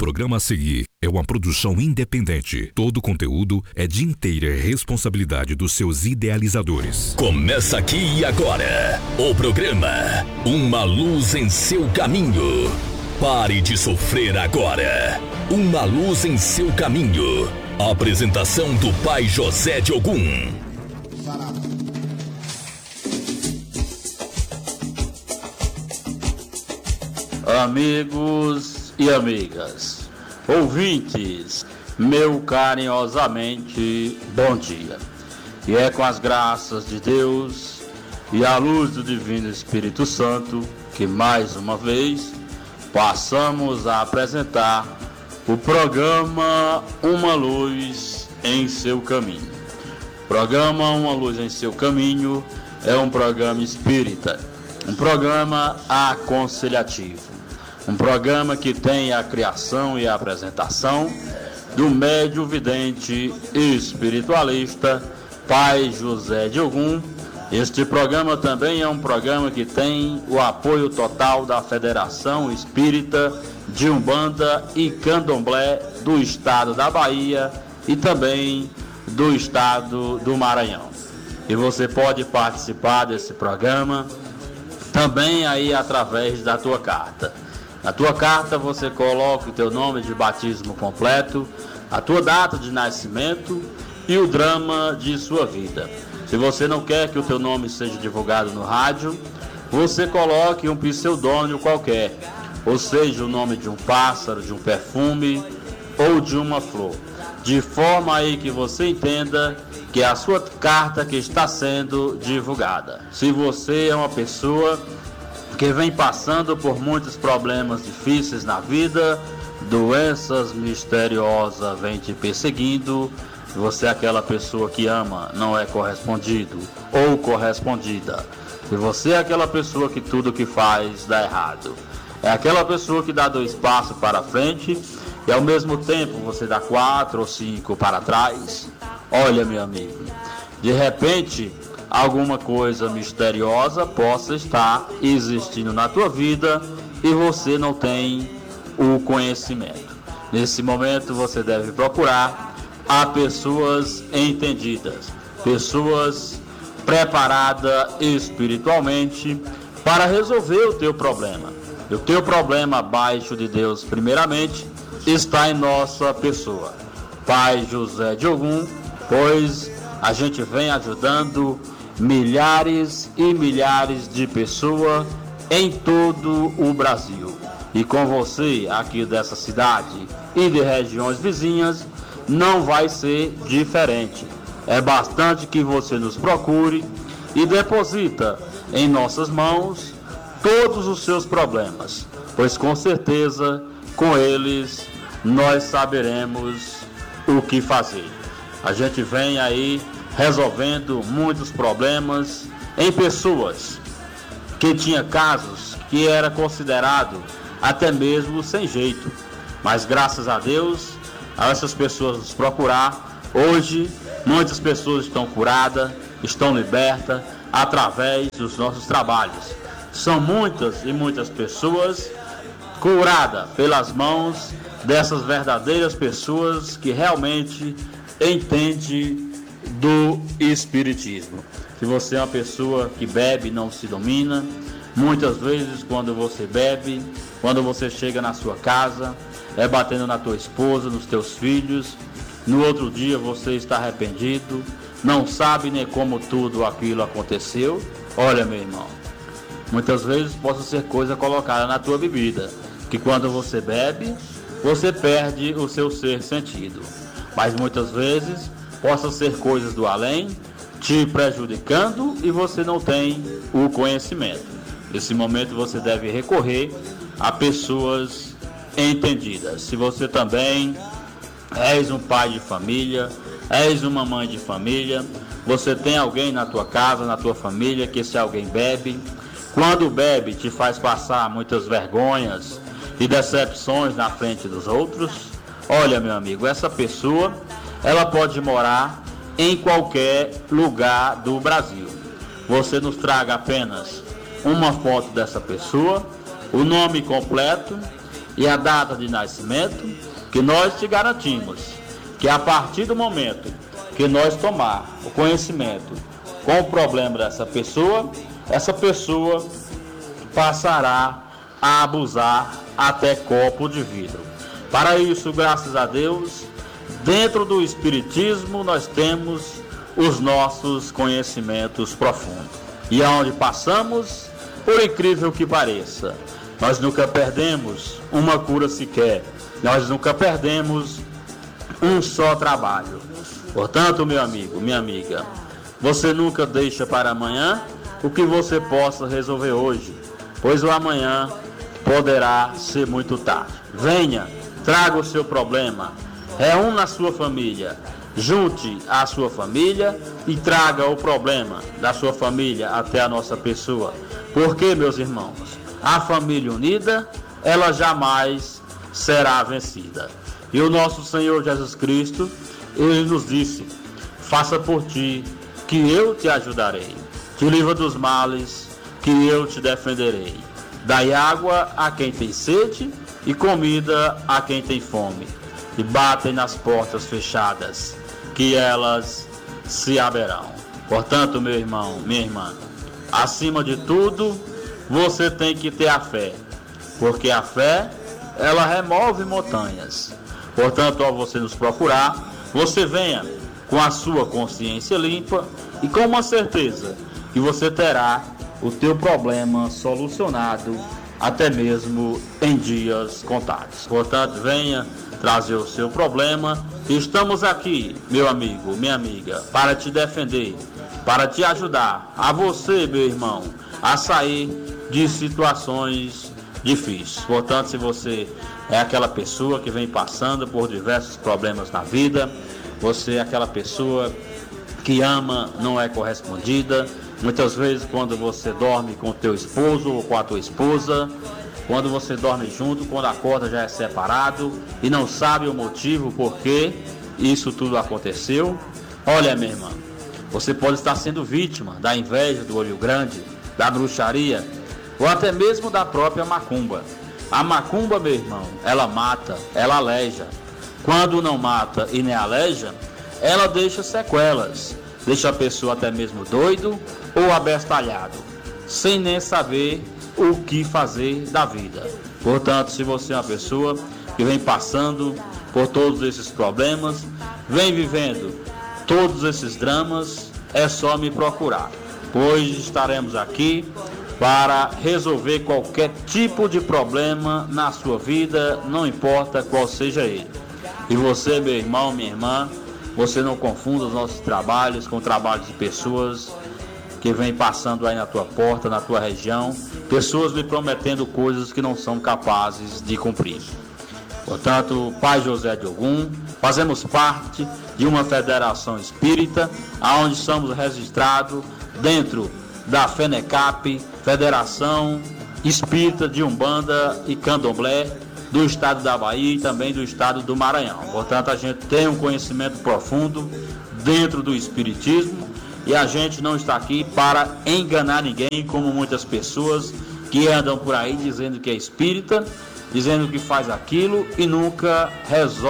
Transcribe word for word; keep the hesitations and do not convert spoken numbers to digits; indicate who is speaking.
Speaker 1: programa a seguir é uma produção independente. Todo o conteúdo é de inteira responsabilidade dos seus idealizadores.
Speaker 2: Começa aqui e agora o programa Uma Luz em Seu Caminho. Pare de sofrer agora. Uma Luz em Seu Caminho. Apresentação do Pai José de Ogum.
Speaker 3: Amigos e amigas, ouvintes, meu carinhosamente bom dia. E é com as graças de Deus e a luz do Divino Espírito Santo que mais uma vez passamos a apresentar o programa Uma Luz em Seu Caminho. O programa Uma Luz em Seu Caminho é um programa espírita, um programa aconselhativo. Um programa que tem a criação e a apresentação do médium vidente e espiritualista Pai José de Ogum. Este programa também é um programa que tem o apoio total da Federação Espírita de Umbanda e Candomblé do estado da Bahia e também do estado do Maranhão. E você pode participar desse programa também aí através da tua carta. Na tua carta você coloca o teu nome de batismo completo, a tua data de nascimento e o drama de sua vida. Se você não quer que o teu nome seja divulgado no rádio, você coloque um pseudônimo qualquer, ou seja, o nome de um pássaro, de um perfume ou de uma flor, de forma aí que você entenda que é a sua carta que está sendo divulgada. Se você é uma pessoa que vem passando por muitos problemas difíceis na vida, doenças misteriosas vêm te perseguindo, você é aquela pessoa que ama, não é correspondido ou correspondida, e você é aquela pessoa que tudo que faz dá errado, é aquela pessoa que dá dois passos para frente e ao mesmo tempo você dá quatro ou cinco para trás. Olha, meu amigo, de repente alguma coisa misteriosa possa estar existindo na tua vida e você não tem o conhecimento. Nesse momento você deve procurar a pessoas entendidas, pessoas preparadas espiritualmente para resolver o teu problema. E o teu problema abaixo de Deus, primeiramente, está em nossa pessoa, Pai José de Ogum, pois a gente vem ajudando milhares e milhares de pessoas em todo o Brasil. E com você aqui dessa cidade e de regiões vizinhas, não vai ser diferente. É bastante que você nos procure e deposita em nossas mãos todos os seus problemas, pois com certeza com eles nós saberemos o que fazer. A gente vem aí resolvendo muitos problemas em pessoas que tinha casos que era considerado até mesmo sem jeito, mas graças a Deus, a essas pessoas nos procurar, hoje muitas pessoas estão curadas, estão libertas através dos nossos trabalhos. São muitas e muitas pessoas curadas pelas mãos dessas verdadeiras pessoas que realmente entendem do espiritismo. Se você é uma pessoa que bebe e não se domina, muitas vezes quando você bebe, quando você chega na sua casa, é batendo na tua esposa, nos teus filhos, no outro dia você está arrependido, não sabe nem como tudo aquilo aconteceu. Olha, meu irmão, muitas vezes possa ser coisa colocada na tua bebida, que quando você bebe, você perde o seu ser sentido, mas muitas vezes possa ser coisas do além, te prejudicando e você não tem o conhecimento. Nesse momento você deve recorrer a pessoas entendidas. Se você também és um pai de família, és uma mãe de família, você tem alguém na tua casa, na tua família, que esse alguém bebe, quando bebe te faz passar muitas vergonhas e decepções na frente dos outros, olha, meu amigo, essa pessoa ela pode morar em qualquer lugar do Brasil. Você nos traga apenas uma foto dessa pessoa, o nome completo e a data de nascimento, que nós te garantimos que a partir do momento que nós tomar o conhecimento com o problema dessa pessoa, essa pessoa passará a abusar até copo de vidro. Para isso, graças a Deus, dentro do Espiritismo nós temos os nossos conhecimentos profundos. E aonde passamos, por incrível que pareça, nós nunca perdemos uma cura sequer, nós nunca perdemos um só trabalho. Portanto, meu amigo, minha amiga, você nunca deixa para amanhã o que você possa resolver hoje, pois o amanhã poderá ser muito tarde. Venha, traga o seu problema, reúna a sua família, junte a sua família e traga o problema da sua família até a nossa pessoa. Porque, meus irmãos, a família unida, ela jamais será vencida. E o nosso Senhor Jesus Cristo, Ele nos disse: faça por ti, que eu te ajudarei. Te livra dos males, que eu te defenderei. Dai água a quem tem sede e comida a quem tem fome. E batem nas portas fechadas, que elas se abrirão. Portanto, meu irmão, minha irmã, acima de tudo, você tem que ter a fé, porque a fé, ela remove montanhas. Portanto, ao você nos procurar, você venha com a sua consciência limpa e com uma certeza que você terá o teu problema solucionado até mesmo em dias contados. Portanto, venha trazer o seu problema. Estamos aqui, meu amigo, minha amiga, para te defender, para te ajudar, a você, meu irmão, a sair de situações difíceis. Portanto, se você é aquela pessoa que vem passando por diversos problemas na vida, você é aquela pessoa que ama, não é correspondida, muitas vezes quando você dorme com o teu esposo ou com a tua esposa, quando você dorme junto, quando acorda já é separado e não sabe o motivo por que isso tudo aconteceu. Olha, minha irmã, você pode estar sendo vítima da inveja, do olho grande, da bruxaria ou até mesmo da própria macumba. A macumba, meu irmão, ela mata, ela aleja. Quando não mata e nem aleja, ela deixa sequelas, deixa a pessoa até mesmo doido ou abestalhado, sem nem saber o que fazer da vida. Portanto, se você é uma pessoa que vem passando por todos esses problemas, vem vivendo todos esses dramas, é só me procurar, pois estaremos aqui para resolver qualquer tipo de problema na sua vida, não importa qual seja ele. E você, meu irmão, minha irmã, você não confunda os nossos trabalhos com trabalhos de pessoas que vêm passando aí na tua porta, na tua região, pessoas lhe prometendo coisas que não são capazes de cumprir. Portanto, Pai José de Ogum, fazemos parte de uma federação espírita, onde somos registrados dentro da FENECAP, Federação Espírita de Umbanda e Candomblé, do estado da Bahia e também do estado do Maranhão. Portanto, a gente tem um conhecimento profundo dentro do espiritismo e a gente não está aqui para enganar ninguém, como muitas pessoas que andam por aí dizendo que é espírita, dizendo que faz aquilo e nunca resolve